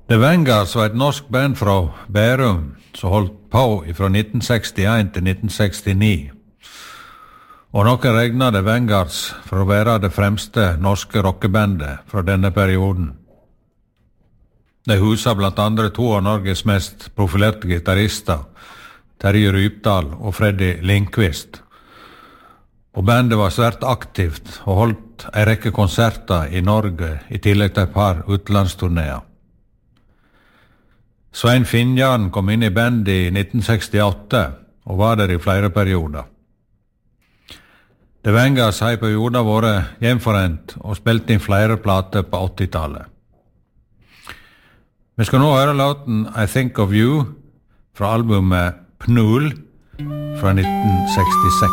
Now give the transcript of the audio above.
The Vanguards var et norsk band fra Bærum som holdt på fra 1961 til 1969. Og noen regner The Vanguards for å være det fremste norske rockebandet fra denne perioden. De huser blant andre to av Norges mest profilerte gitarister, Terje Rypdal og Freddy Lindqvist. Og bandet var svært aktivt og holdt en rekke konserter i Norge i tillegg til et par utenlandsturnéer. Svein Finnjan kom inn i bandet i 1968 og var der i flere perioder. The Vanguards har i perioder vært gjenforent og spilt inn flere plater på 80-tallet. Vi skal nå høre låten I Think of You fra albumet Pnul fra 1966.